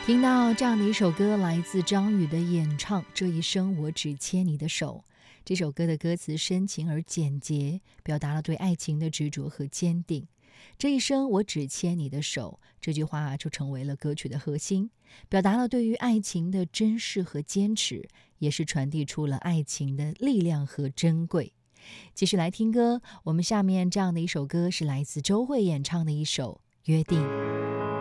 听到这样的一首歌，来自张宇的演唱《这一生我只牵你的手》。这首歌的歌词深情而简洁，表达了对爱情的执着和坚定。这一生我只牵你的手，这句话就成为了歌曲的核心，表达了对于爱情的珍视和坚持，也是传递出了爱情的力量和珍贵。继续来听歌，我们下面这样的一首歌是来自周蕙演唱的一首《约定》。